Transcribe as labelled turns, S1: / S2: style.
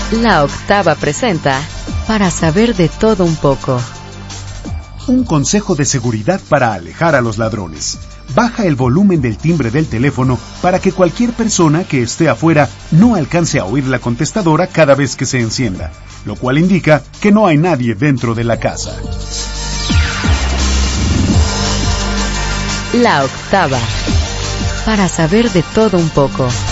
S1: La Octava presenta Para saber de todo un poco.
S2: Un consejo de seguridad para alejar a los ladrones. Baja el volumen del timbre del teléfono para que cualquier persona que esté afuera no alcance a oír la contestadora cada vez que se encienda, lo cual indica que no hay nadie dentro de la casa.
S1: La Octava. Para saber de todo un poco.